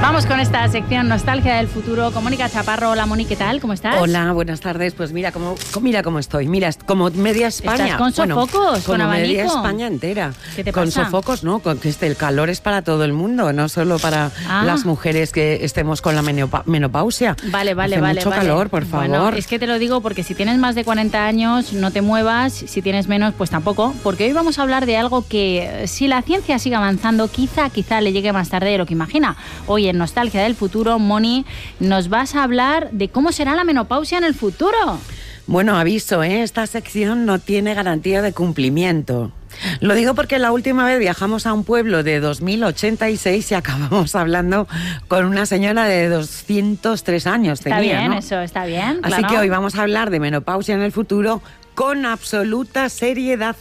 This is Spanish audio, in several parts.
Vamos con esta sección Nostalgia del Futuro con Mónica Chaparro. Hola, Moni, ¿qué tal? ¿Cómo estás? Hola, buenas tardes. Pues mira cómo estoy. Mira, como media España. ¿Estás con sofocos, con abanico? Media España entera. ¿Qué te con pasa? Sofocos, no, con que el calor es para todo el mundo, no solo para las mujeres que estemos con la menopausia. Vale. Hace mucho calor, por favor. Bueno, es que te lo digo porque si tienes más de 40 años, no te muevas. Si tienes menos, pues tampoco. Porque hoy vamos a hablar de algo que, si la ciencia sigue avanzando, quizá le llegue más tarde de lo que imagina. Hoy en Nostalgia del Futuro, Moni, nos vas a hablar de cómo será la menopausia en el futuro. Bueno, aviso, esta sección no tiene garantía de cumplimiento. Lo digo porque la última vez viajamos a un pueblo de 2086 y acabamos hablando con una señora de 203 años. Está tenía, bien, ¿no? eso está bien. Así claro. que hoy vamos a hablar de menopausia en el futuro con absoluta seriedad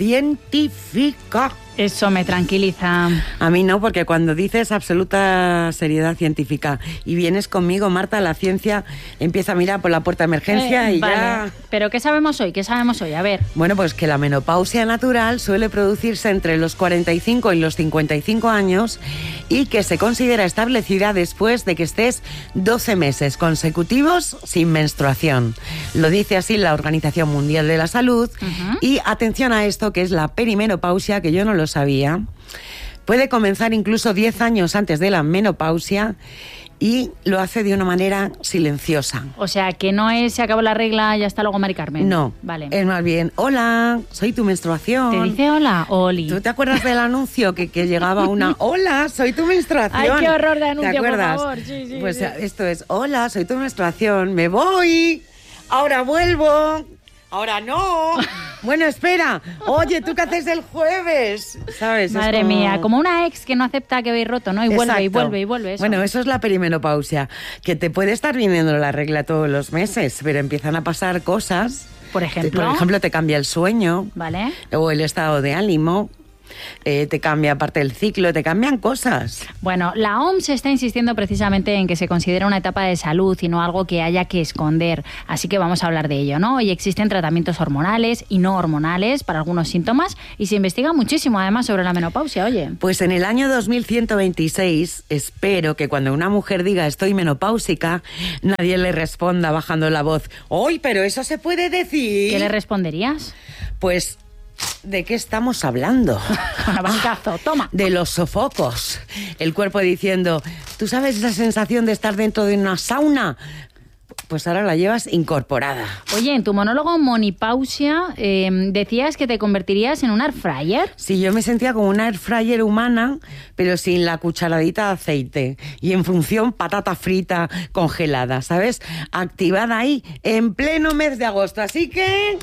científica. Eso me tranquiliza. A mí no, porque cuando dices absoluta seriedad científica y vienes conmigo, Marta, la ciencia empieza a mirar por la puerta de emergencia y vale. ya... ¿Pero qué sabemos hoy? A ver. Bueno, pues que la menopausia natural suele producirse entre los 45 y los 55 años y que se considera establecida después de que estés 12 meses consecutivos sin menstruación. Lo dice así la Organización Mundial de la Salud. Uh-huh. Y atención a esto, que es la perimenopausia, que yo no lo sabía. Puede comenzar incluso 10 años antes de la menopausia y lo hace de una manera silenciosa. O sea, que no es se acabó la regla y hasta luego, Mari Carmen. No, vale. Es más bien, hola, soy tu menstruación. ¿Te dice hola, Oli? ¿Tú te acuerdas del anuncio que llegaba una, hola, soy tu menstruación? Ay, qué horror de anuncio, ¿te acuerdas? por favor. Sí, pues sí. Esto es, hola, soy tu menstruación, me voy, ahora vuelvo. Ahora no. Bueno, espera. Oye, ¿tú qué haces el jueves? ¿Sabes? Madre mía, como una ex que no acepta que habéis roto, ¿no? Y vuelve, y vuelve, y vuelve. Eso. Bueno, eso es la perimenopausia, que te puede estar viniendo la regla todos los meses, pero empiezan a pasar cosas. Por ejemplo, te cambia el sueño. Vale. O el estado de ánimo. Te cambia aparte el ciclo, te cambian cosas. Bueno, la OMS está insistiendo precisamente en que se considera una etapa de salud y no algo que haya que esconder. Así que vamos a hablar de ello, ¿no? Hoy existen tratamientos hormonales y no hormonales para algunos síntomas y se investiga muchísimo además sobre la menopausia, oye. Pues en el año 2126 espero que cuando una mujer diga estoy menopáusica, nadie le responda bajando la voz. ¡Ay, pero eso se puede decir! ¿Qué le responderías? Pues... ¿de qué estamos hablando? Bancazo, toma. De los sofocos. El cuerpo diciendo, ¿tú sabes esa sensación de estar dentro de una sauna? Pues ahora la llevas incorporada. Oye, en tu monólogo Monipausia decías que te convertirías en un air fryer. Sí, yo me sentía como una air fryer humana, pero sin la cucharadita de aceite. Y en función patata frita congelada, ¿sabes? Activada ahí en pleno mes de agosto. Así que...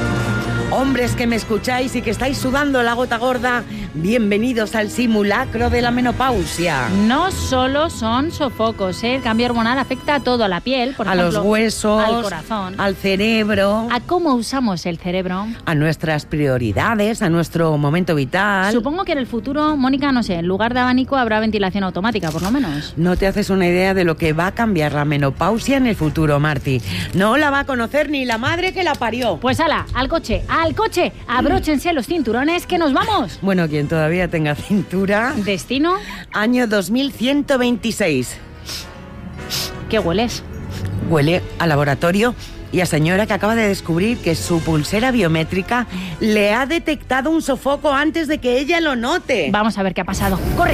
hombres que me escucháis y que estáis sudando la gota gorda, bienvenidos al simulacro de la menopausia. No solo son sofocos, el cambio hormonal afecta a todo, a la piel, por ejemplo, a los huesos, al corazón, al cerebro, a cómo usamos el cerebro, a nuestras prioridades, a nuestro momento vital. Supongo que en el futuro, Mónica, no sé, en lugar de abanico habrá ventilación automática, por lo menos. No te haces una idea de lo que va a cambiar la menopausia en el futuro, Marti. No la va a conocer ni la madre que la parió. Pues ala, al coche, abróchense los cinturones que nos vamos. Bueno, quien todavía tenga cintura. ¿Destino? Año 2126. ¿Qué hueles? Huele a laboratorio y a señora que acaba de descubrir que su pulsera biométrica le ha detectado un sofoco antes de que ella lo note. Vamos a ver qué ha pasado. ¡Corre!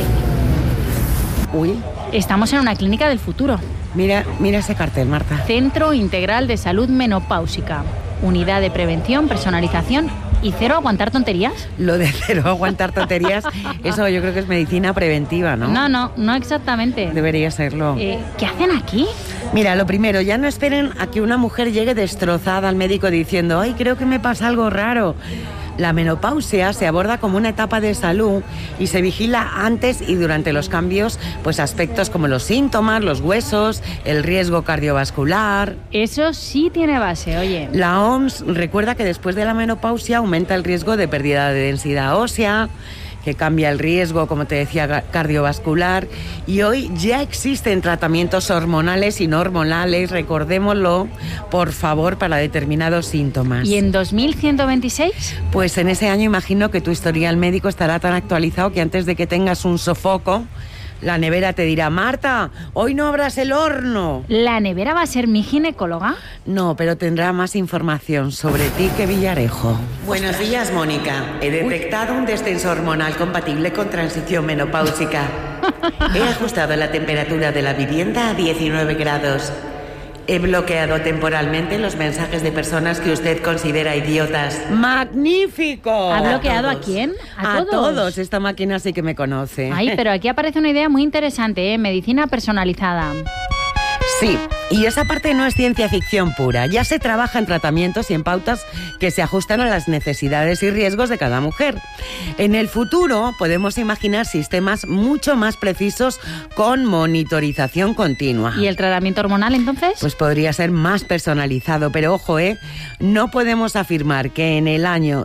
Uy. Estamos en una clínica del futuro. Mira ese cartel, Marta. Centro Integral de Salud Menopáusica. Unidad de prevención, personalización y cero aguantar tonterías. Lo de cero aguantar tonterías, eso yo creo que es medicina preventiva, ¿no? No exactamente. Debería serlo. ¿Qué hacen aquí? Mira, lo primero, ya no esperen a que una mujer llegue destrozada al médico diciendo, ay, creo que me pasa algo raro. La menopausia se aborda como una etapa de salud y se vigila antes y durante los cambios, pues aspectos como los síntomas, los huesos, el riesgo cardiovascular. Eso sí tiene base, oye. La OMS recuerda que después de la menopausia aumenta el riesgo de pérdida de densidad ósea, que cambia el riesgo, como te decía, cardiovascular. Y hoy ya existen tratamientos hormonales y no hormonales, recordémoslo, por favor, para determinados síntomas. ¿Y en 2126? Pues en ese año imagino que tu historial médico estará tan actualizado que antes de que tengas un sofoco, La nevera te dirá, Marta, hoy no abras el horno. ¿La nevera va a ser mi ginecóloga? No, pero tendrá más información sobre ti que Villarejo. Buenos días, Mónica. He detectado un descenso hormonal compatible con transición menopáusica. He ajustado la temperatura de la vivienda a 19 grados. He bloqueado temporalmente los mensajes de personas que usted considera idiotas. ¡Magnífico! ¿Ha bloqueado a quién? ¿A todos? Esta máquina sí que me conoce. Ay, pero aquí aparece una idea muy interesante, ¿eh? Medicina personalizada. Sí, y esa parte no es ciencia ficción pura. Ya se trabaja en tratamientos y en pautas que se ajustan a las necesidades y riesgos de cada mujer. En el futuro podemos imaginar sistemas mucho más precisos con monitorización continua. ¿Y el tratamiento hormonal entonces? Pues podría ser más personalizado, pero ojo, no podemos afirmar que en el año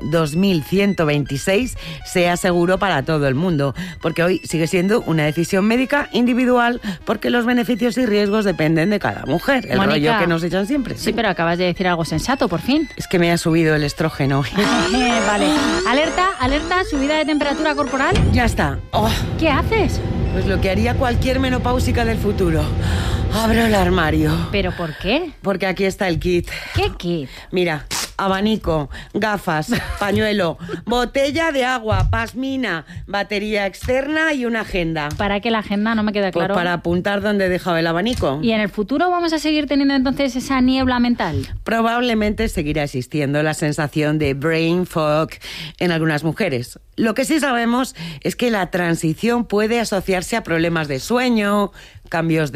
2126 sea seguro para todo el mundo, porque hoy sigue siendo una decisión médica individual porque los beneficios y riesgos dependen de cada mujer. El Mónica, rollo que nos echan siempre. Sí, pero acabas de decir algo sensato, por fin. Es que me ha subido el estrógeno. Vale. Alerta, subida de temperatura corporal. Ya está. Oh, ¿Qué haces? pues lo que haría cualquier menopáusica del futuro. Abro el armario. ¿Pero por qué? Porque aquí está el kit. ¿Qué kit? Mira, abanico, gafas, pañuelo, botella de agua, pasmina, batería externa y una agenda. ¿Para qué la agenda? No me queda claro. Pues para apuntar dónde he dejado el abanico. ¿Y en el futuro vamos a seguir teniendo entonces esa niebla mental? Probablemente seguirá existiendo la sensación de brain fog en algunas mujeres. Lo que sí sabemos es que la transición puede asociarse a problemas de sueño, cambios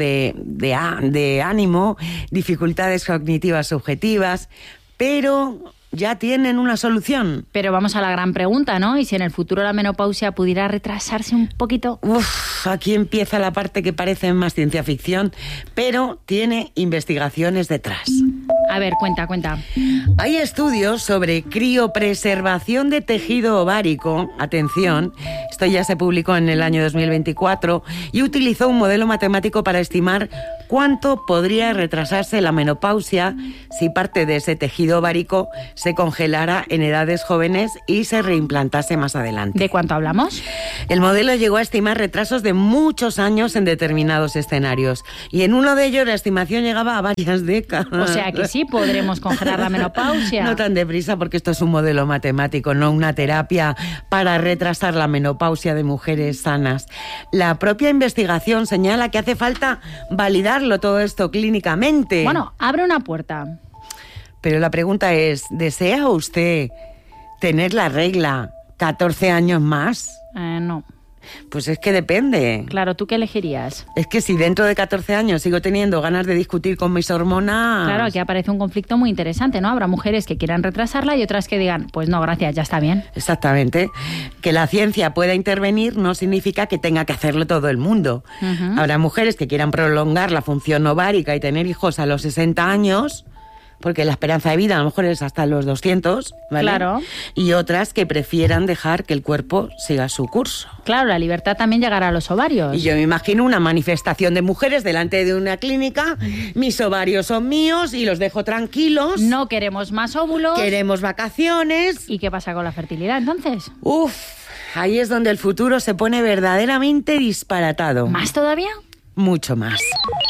de ánimo, dificultades cognitivas subjetivas, pero ya tienen una solución. Pero vamos a la gran pregunta, ¿no? ¿Y si en el futuro la menopausia pudiera retrasarse un poquito? Aquí empieza la parte que parece más ciencia ficción, pero tiene investigaciones detrás. A ver, cuenta. Hay estudios sobre criopreservación de tejido ovárico. Atención, esto ya se publicó en el año 2024 y utilizó un modelo matemático para estimar cuánto podría retrasarse la menopausia si parte de ese tejido ovárico se congelara en edades jóvenes y se reimplantase más adelante. ¿De cuánto hablamos? El modelo llegó a estimar retrasos de muchos años en determinados escenarios y en uno de ellos la estimación llegaba a varias décadas. O sea que sí podremos congelar la menopausia. No tan deprisa porque esto es un modelo matemático, no una terapia para retrasar la menopausia de mujeres sanas. La propia investigación señala que hace falta validarlo todo esto clínicamente. Bueno, abre una puerta. Pero la pregunta es, ¿desea usted tener la regla 14 años más? No. Pues es que depende. Claro, ¿tú qué elegirías? Es que si dentro de 14 años sigo teniendo ganas de discutir con mis hormonas... Claro, aquí aparece un conflicto muy interesante, ¿no? Habrá mujeres que quieran retrasarla y otras que digan, pues no, gracias, ya está bien. Exactamente. Que la ciencia pueda intervenir no significa que tenga que hacerlo todo el mundo. Habrá mujeres que quieran prolongar la función ovárica y tener hijos a los 60 años... porque la esperanza de vida a lo mejor es hasta los 200, ¿vale? Claro. Y otras que prefieran dejar que el cuerpo siga su curso. Claro, la libertad también llegará a los ovarios. Y yo me imagino una manifestación de mujeres delante de una clínica, mis ovarios son míos y los dejo tranquilos. No queremos más óvulos. Queremos vacaciones. ¿Y qué pasa con la fertilidad entonces? Ahí es donde el futuro se pone verdaderamente disparatado. ¿Más todavía? Mucho más.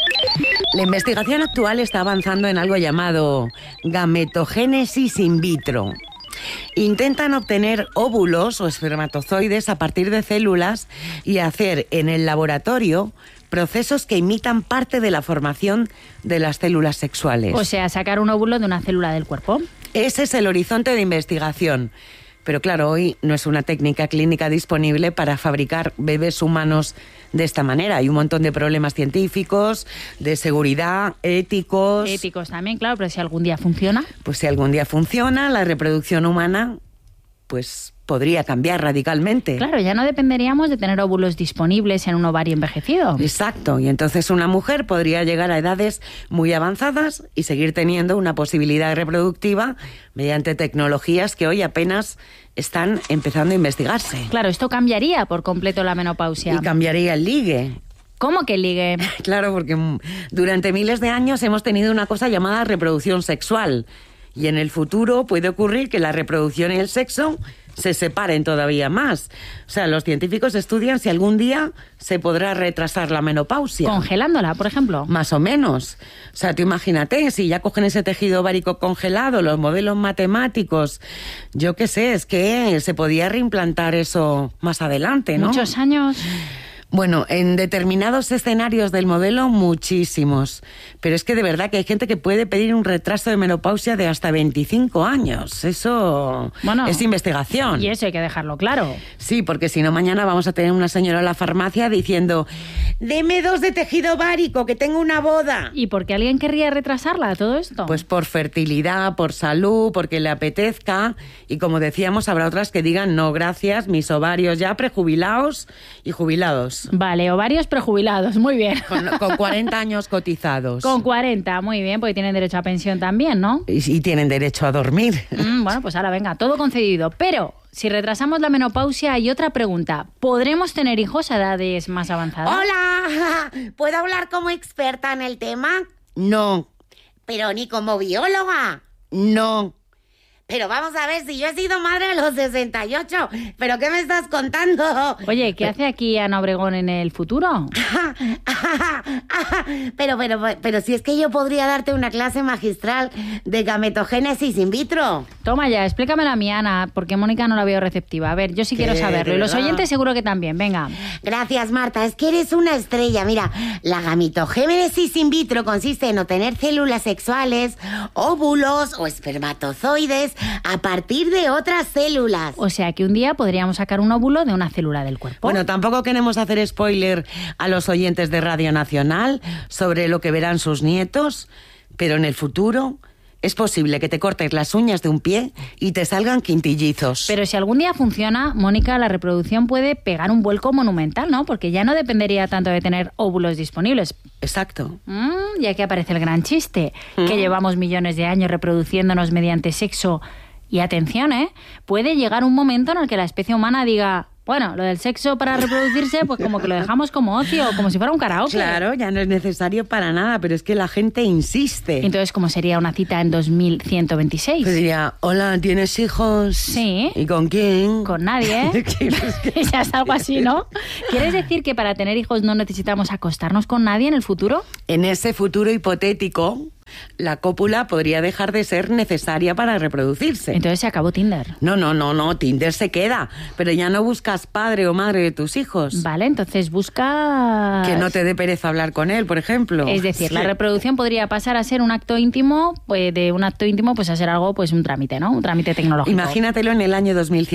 La investigación actual está avanzando en algo llamado gametogénesis in vitro. Intentan obtener óvulos o espermatozoides a partir de células y hacer en el laboratorio procesos que imitan parte de la formación de las células sexuales. O sea, sacar un óvulo de una célula del cuerpo. Ese es el horizonte de investigación. Pero claro, hoy no es una técnica clínica disponible para fabricar bebés humanos de esta manera. Hay un montón de problemas científicos, de seguridad, éticos. Éticos también, claro, pero si algún día funciona. Pues si algún día funciona, la reproducción humana, pues podría cambiar radicalmente. Claro, ya no dependeríamos de tener óvulos disponibles en un ovario envejecido. Exacto, y entonces una mujer podría llegar a edades muy avanzadas y seguir teniendo una posibilidad reproductiva mediante tecnologías que hoy apenas están empezando a investigarse. Claro, esto cambiaría por completo la menopausia. Y cambiaría el ligue. ¿Cómo que el ligue? Claro, porque durante miles de años hemos tenido una cosa llamada reproducción sexual. Y en el futuro puede ocurrir que la reproducción y el sexo se separen todavía más. O sea, los científicos estudian si algún día se podrá retrasar la menopausia. Congelándola, por ejemplo. Más o menos. O sea, tú imagínate, si ya cogen ese tejido ovárico congelado, los modelos matemáticos, yo qué sé, es que se podía reimplantar eso más adelante, ¿no? Muchos años. Bueno, en determinados escenarios del modelo, muchísimos. Pero es que de verdad que hay gente que puede pedir un retraso de menopausia de hasta 25 años. Eso es investigación. Y eso hay que dejarlo claro. Sí, porque si no, mañana vamos a tener una señora en la farmacia diciendo: deme 2 de tejido ovárico, que tengo una boda. ¿Y por qué alguien querría retrasarla todo esto? Pues por fertilidad, por salud, porque le apetezca. Y como decíamos, habrá otras que digan: no, gracias, mis ovarios ya prejubilados y jubilados. Vale, ovarios prejubilados, muy bien. Con 40 años cotizados. Con 40, muy bien, porque tienen derecho a pensión también, ¿no? Y tienen derecho a dormir. Bueno, pues ahora venga, todo concedido. Pero si retrasamos la menopausia, hay otra pregunta. ¿Podremos tener hijos a edades más avanzadas? Hola, ¿puedo hablar como experta en el tema? No. Pero ni como bióloga. No. Pero vamos a ver, si yo he sido madre a los 68, ¿pero qué me estás contando? Oye, ¿qué hace aquí Ana Obregón en el futuro? Pero si es que yo podría darte una clase magistral de gametogénesis in vitro. Toma ya, explícamela a mi Ana, porque Mónica no la veo receptiva. A ver, yo sí quiero saberlo, y los oyentes seguro que también, venga. Gracias, Marta, es que eres una estrella. Mira, la gametogénesis in vitro consiste en obtener células sexuales, óvulos o espermatozoides a partir de otras células. O sea que un día podríamos sacar un óvulo de una célula del cuerpo. Bueno, tampoco queremos hacer spoiler a los oyentes de Radio Nacional sobre lo que verán sus nietos, pero en el futuro es posible que te cortes las uñas de un pie y te salgan quintillizos. Pero si algún día funciona, Mónica, la reproducción puede pegar un vuelco monumental, ¿no? Porque ya no dependería tanto de tener óvulos disponibles. Exacto. Y aquí aparece el gran chiste, que llevamos millones de años reproduciéndonos mediante sexo. Y atención, puede llegar un momento en el que la especie humana diga: bueno, lo del sexo para reproducirse, pues como que lo dejamos como ocio, como si fuera un karaoke. Claro, ya no es necesario para nada, pero es que la gente insiste. Entonces, ¿cómo sería una cita en 2126? Pues diría: hola, ¿tienes hijos? Sí. ¿Y con quién? Con nadie. Ya es algo así, ¿no? ¿Quieres decir que para tener hijos no necesitamos acostarnos con nadie en el futuro? En ese futuro hipotético, la cópula podría dejar de ser necesaria para reproducirse. Entonces se acabó Tinder. No, Tinder se queda, pero ya no buscas padre o madre de tus hijos. Vale, entonces busca... Que no te dé pereza hablar con él, por ejemplo. Es decir, la reproducción podría pasar a ser un acto íntimo, pues de un acto íntimo pues a ser algo, pues un trámite, ¿no? Un trámite tecnológico. Imagínatelo en el año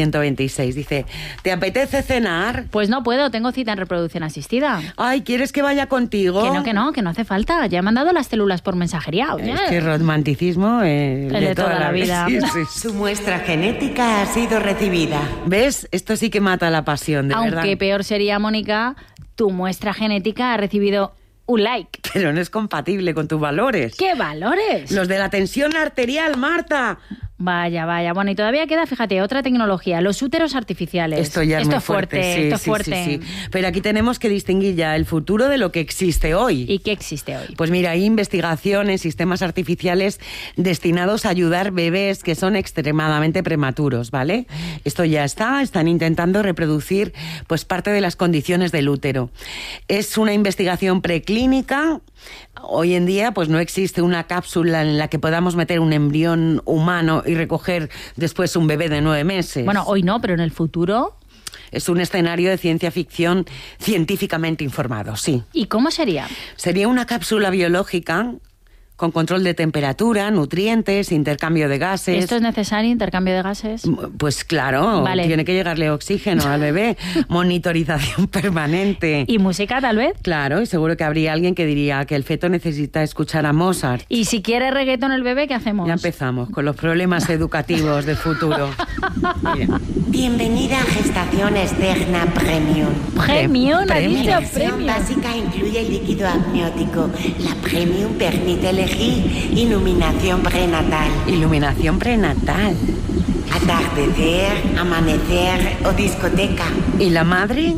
2126, dice: ¿te apetece cenar? Pues no puedo, tengo cita en reproducción asistida. Ay, ¿quieres que vaya contigo? Que no hace falta, ya me han dado las células por mensajería. Es que romanticismo el de toda la vida. Sí. Su muestra genética ha sido recibida. ¿Ves? Esto sí que mata la pasión, de verdad. Aunque peor sería, Mónica, tu muestra genética ha recibido un like. Pero no es compatible con tus valores. ¿Qué valores? Los de la tensión arterial, Marta. Vaya. Bueno, y todavía queda, fíjate, otra tecnología, los úteros artificiales. Esto ya es muy fuerte. Sí. Pero aquí tenemos que distinguir ya el futuro de lo que existe hoy. ¿Y qué existe hoy? Pues mira, hay investigación en sistemas artificiales destinados a ayudar bebés que son extremadamente prematuros, ¿vale? Esto ya están intentando reproducir pues parte de las condiciones del útero. Es una investigación preclínica. Hoy en día pues no existe una cápsula en la que podamos meter un embrión humano y recoger después un bebé de 9 meses. Bueno, hoy no, pero en el futuro... Es un escenario de ciencia ficción científicamente informado, sí. ¿Y cómo sería? Sería una cápsula biológica con control de temperatura, nutrientes, intercambio de gases. ¿Esto es necesario, intercambio de gases? Pues claro, vale. Tiene que llegarle oxígeno al bebé, monitorización permanente. ¿Y música, tal vez? Claro, y seguro que habría alguien que diría que el feto necesita escuchar a Mozart. ¿Y si quiere reggaetón el bebé, qué hacemos? Ya empezamos con los problemas educativos del futuro. Mira. Bienvenida a Gestación Externa Premium. Premium, ha dicho La Premium. básica incluye el líquido amniótico. La Premium permite elegir iluminación prenatal. Iluminación prenatal. Atardecer, amanecer o discoteca. ¿Y la madre?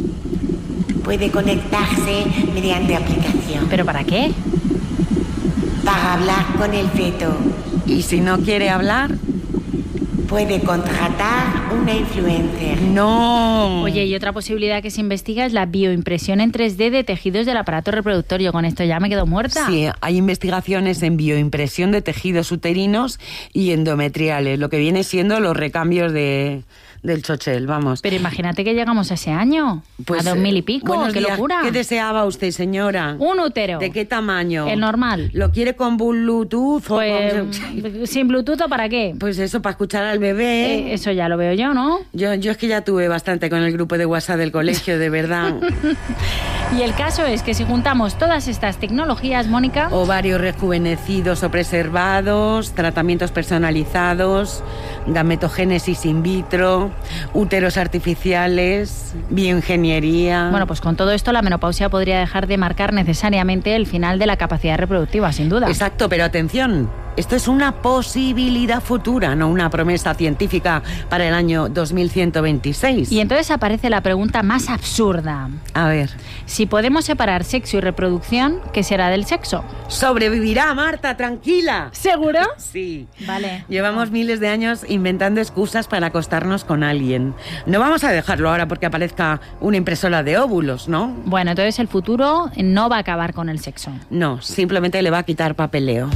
Puede conectarse mediante aplicación. ¿Pero para qué? Para hablar con el feto. Y si no quiere hablar... Puede contratar una influencer. No. Oye, y otra posibilidad que se investiga es la bioimpresión en 3D de tejidos del aparato reproductorio. Con esto ya me quedo muerta. Sí, hay investigaciones en bioimpresión de tejidos uterinos y endometriales, lo que viene siendo los recambios del chochel, vamos. Pero imagínate que llegamos a ese año, Pues, a 2000 y pico. buenos ¡Qué días. locura! ¿Qué deseaba usted, señora? Un útero. ¿De qué tamaño? El normal. ¿Lo quiere con Bluetooth? Pues, o ¿sin Bluetooth o para qué? pues eso, para escuchar al bebé. Eso ya lo veo yo, ¿no? Yo es que ya tuve bastante con el grupo de WhatsApp del colegio, de verdad. Y el caso es que si juntamos todas estas tecnologías, Mónica... Ovarios rejuvenecidos o preservados, tratamientos personalizados, gametogénesis in vitro, úteros artificiales, bioingeniería... Bueno, pues con todo esto la menopausia podría dejar de marcar necesariamente el final de la capacidad reproductiva, sin duda. Exacto, pero atención, esto es una posibilidad futura, no una promesa científica para el año 2126. Y entonces aparece la pregunta más absurda. A ver... Si podemos separar sexo y reproducción, ¿qué será del sexo? Sobrevivirá, Marta, tranquila. ¿Seguro? Sí. Vale. Llevamos miles de años inventando excusas para acostarnos con alguien. No vamos a dejarlo ahora porque aparezca una impresora de óvulos, ¿no? Bueno, entonces el futuro no va a acabar con el sexo. No, simplemente le va a quitar papeleo.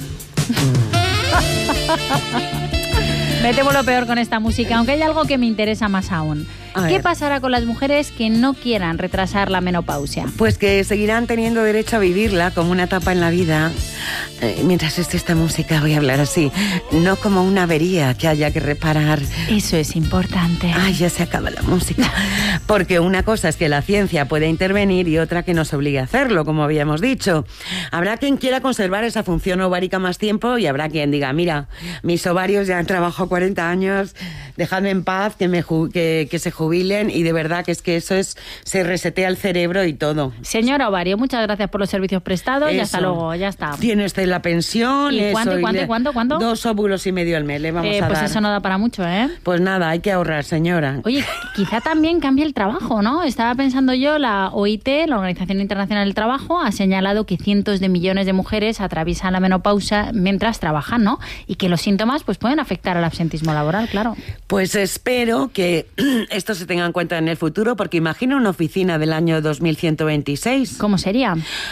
Me temo lo peor con esta música, aunque hay algo que me interesa más aún. A ¿Qué ver. pasará con las mujeres que no quieran retrasar la menopausia? Pues que seguirán teniendo derecho a vivirla como una etapa en la vida. Mientras esté esta música voy a hablar así, no como una avería que haya que reparar. Eso es importante. Ay, ya se acaba la música. Porque una cosa es que la ciencia puede intervenir y otra que nos obligue a hacerlo, como habíamos dicho. Habrá quien quiera conservar esa función ovárica más tiempo y habrá quien diga, mira, mis ovarios ya han trabajado 40 años, dejadme en paz, que se jubilen, y de verdad que eso es, se resetea el cerebro y todo. Señora Ovario, muchas gracias por los servicios prestados y Eso. hasta luego, ya está. Tiene usted la pensión. ¿Y eso, cuánto? 2 óvulos y medio al mes le vamos a Pues dar. eso no da para mucho, ¿eh? Pues nada, hay que ahorrar, señora. Oye, quizá también cambie el trabajo, ¿no? Estaba pensando yo, la OIT, la Organización Internacional del Trabajo, ha señalado que cientos de millones de mujeres atraviesan la menopausia mientras trabajan, ¿no? Y que los síntomas pues pueden afectar al absentismo laboral, claro. Pues espero que esto se tenga en cuenta en el futuro, porque imagina una oficina del año 2126. ¿Cómo sería?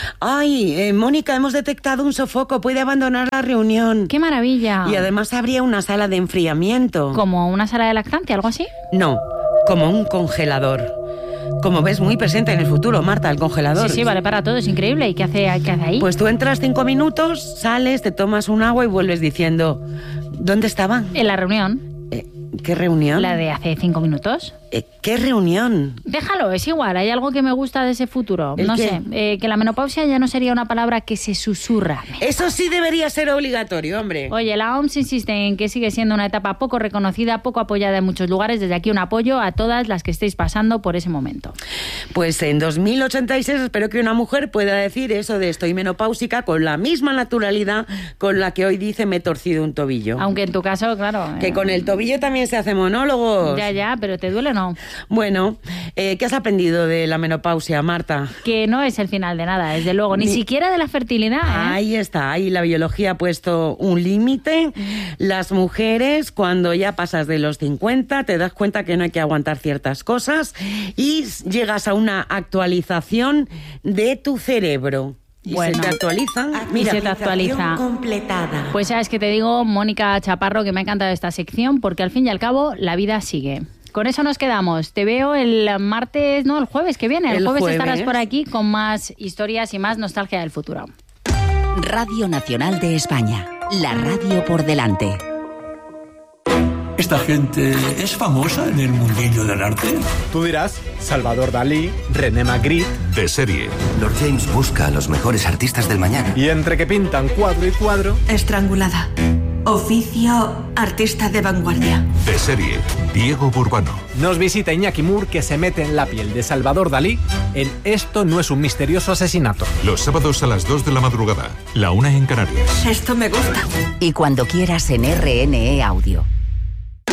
Ay, Mónica, hemos detectado un sofoco, puede abandonar la reunión. ¡Qué maravilla! Y además habría una sala de enfriamiento. ¿Como una sala de lactancia, algo así? No, como un congelador. Como ves, muy presente en el futuro, Marta, el congelador. Sí, vale para todo, es increíble. ¿Y qué hace ahí? Pues tú entras 5 minutos, sales, te tomas un agua y vuelves diciendo, ¿dónde estaban? En la reunión. ¿Qué reunión? La de hace 5 minutos. ¿Qué reunión? Déjalo, es igual. Hay algo que me gusta de ese futuro. ¿El No qué? sé, que la menopausia ya no sería una palabra que se susurra. Eso sí debería ser obligatorio, hombre. Oye, la OMS insiste en que sigue siendo una etapa poco reconocida, poco apoyada en muchos lugares. Desde aquí un apoyo a todas las que estéis pasando por ese momento. Pues en 2086 espero que una mujer pueda decir eso de estoy menopáusica con la misma naturalidad con la que hoy dice me he torcido un tobillo. Aunque en tu caso, claro... Que con el tobillo también se hacen monólogos. Ya, pero ¿te duele o no? Bueno, ¿qué has aprendido de la menopausia, Marta? Que no es el final de nada, desde luego, ni siquiera de la fertilidad, ¿eh? Ahí está, ahí la biología ha puesto un límite. Las mujeres, cuando ya pasas de los 50, te das cuenta que no hay que aguantar ciertas cosas y llegas a una actualización de tu cerebro. Y Bueno. se te actualizan. Mira, se te actualiza. Completada. Pues sabes que te digo, Mónica Chaparro, que me ha encantado esta sección, porque al fin y al cabo la vida sigue. Con eso nos quedamos. Te veo el martes, no, el jueves que viene. El jueves estarás por aquí con más historias y más nostalgia del futuro. Radio Nacional de España. La radio por delante. ¿Esta gente es famosa en el mundillo del arte? Tú dirás, Salvador Dalí, René Magritte. De serie. Lord James busca a los mejores artistas del mañana. Y entre que pintan cuadro y cuadro... Estrangulada. Oficio artista de vanguardia. De serie. Diego Burbano. Nos visita Iñaki Mur, que se mete en la piel de Salvador Dalí en Esto no es un misterioso asesinato. Los sábados a las 2 de la madrugada. La 1 en Canarias. Esto me gusta. Y cuando quieras en RNE Audio.